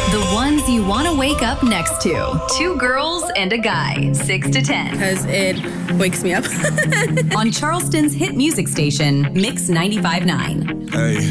The ones you want to wake up next to. Two girls and a guy, 6 to 10. Because it wakes me up. On Charleston's hit music station, Mix 95.9. Hey.